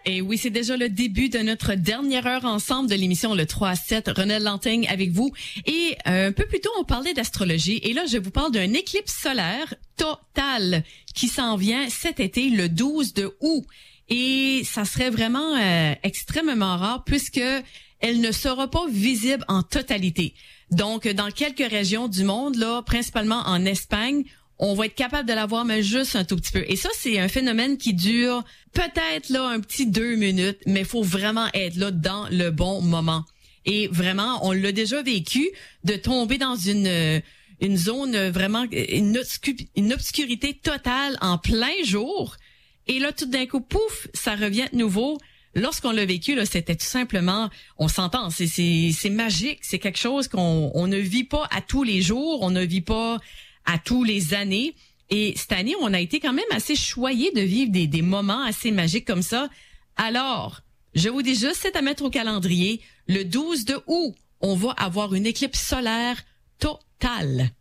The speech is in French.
Et oui, c'est déjà le début de notre dernière heure ensemble de l'émission Le 3 à 7. Renelle Lantigne avec vous. Et un peu plus tôt, on parlait d'astrologie. Et là, je vous parle d'un éclipse solaire total qui s'en vient cet été, le 12 de août. Et ça serait vraiment extrêmement rare puisque elle ne sera pas visible en totalité. Donc, dans quelques régions du monde, là, principalement en Espagne, on va être capable de la voir, mais juste un tout petit peu. Et ça, c'est un phénomène qui dure peut-être là un petit 2 minutes, mais il faut vraiment être là dans le bon moment. Et vraiment, on l'a déjà vécu, de tomber dans une zone vraiment, une obscurité totale en plein jour. Et là, tout d'un coup, pouf, ça revient de nouveau. Lorsqu'on l'a vécu, là, c'était tout simplement, on s'entend, c'est magique, c'est quelque chose qu'on ne vit pas à tous les jours, on ne vit pas à tous les années. Et cette année, on a été quand même assez choyés de vivre des moments assez magiques comme ça. Alors, je vous dis juste, c'est à mettre au calendrier. Le 12 de août, on va avoir une éclipse solaire totale.